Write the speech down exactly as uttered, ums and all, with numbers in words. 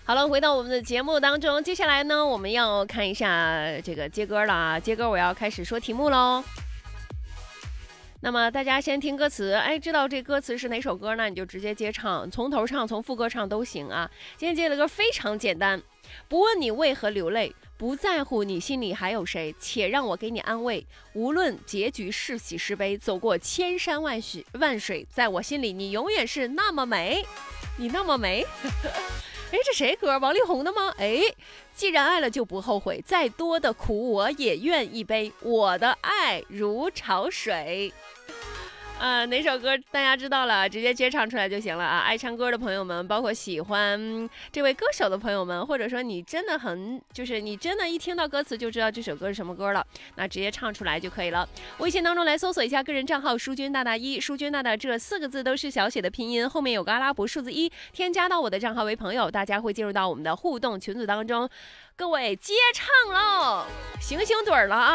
好了，回到我们的节目当中，接下来呢，我们要看一下这个接歌了啊，接歌我要开始说题目喽。那么大家先听歌词，哎，知道这歌词是哪首歌呢？你就直接接唱，从头唱，从副歌唱都行啊。今天接的歌非常简单，不问你为何流泪，不在乎你心里还有谁，且让我给你安慰。无论结局是喜是悲，走过千山万水万水，在我心里你永远是那么美，你那么美。哎，这谁歌？王力宏的吗？哎，既然爱了就不后悔，再多的苦我也愿意背，我的爱如潮水。呃，哪首歌大家知道了，直接接唱出来就行了啊！爱唱歌的朋友们，包括喜欢这位歌手的朋友们，或者说你真的很，就是你真的一听到歌词就知道这首歌是什么歌了，那直接唱出来就可以了。微信当中来搜索一下个人账号“淑君大大一”，淑君大大这四个字都是小写的拼音，后面有个阿拉伯数字一，添加到我的账号为朋友，大家会进入到我们的互动群组当中。各位接唱喽，醒醒盹了啊！